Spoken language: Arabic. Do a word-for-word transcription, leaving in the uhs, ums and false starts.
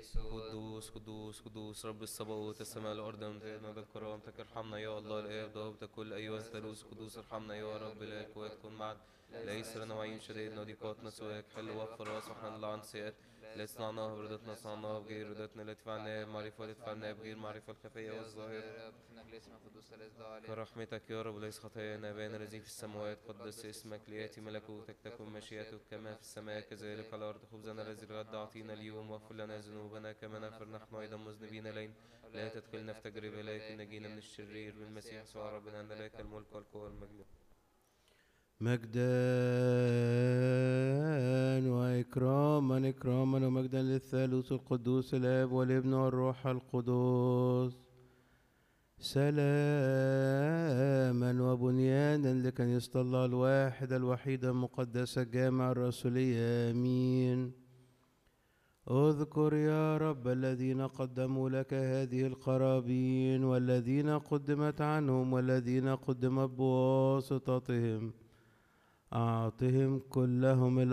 قدوس قدوس قدوس رب الصباوت السماء الأرض ممتلئ مجد كرامتك. ارحمنا يا الله الآب ضابط كل أيها الثالوث قدوس. ارحمنا يا رب لا القوات كن معنا. ليس لنا معين شديد نضيقاتنا سواك. حل وفر واصفحنا الله عن سيئات. لا صنعناها برضتنا صنعناها بغير رضتنا. لا تفعلنا بمعرفة ولا تفعلنا بغير معرفة الخفية والظاهرة. كرحمتك يا رب ليس خطايانا. أبانا الذي في السماوات قدس اسمك. ليأتي ملكوتك. تكن مشيئتك كما في السماء كذلك على الأرض. خبزنا الذي الغد أعطينا اليوم. واغفر لنا ذنوبنا كما نغفر نحن أيضا مذنبين إلينا. لا تدخلنا في تجربة لكن نجينا من الشرير. بالمسيح يسوع ربنا أن لك الملك والقوة والمجد. مجدا وإكراما إكراما ومجدا للثالوث القدوس الآب والابن والروح القدس. سلاما وبنيانا لكنيسة الله الواحد الوحيد المقدس الجامع الرسولية. آمين. اذكر يا رب الذين قدموا لك هذه القرابين والذين قدمت عنهم والذين قدمت بواسطتهم. أعطهم كلهم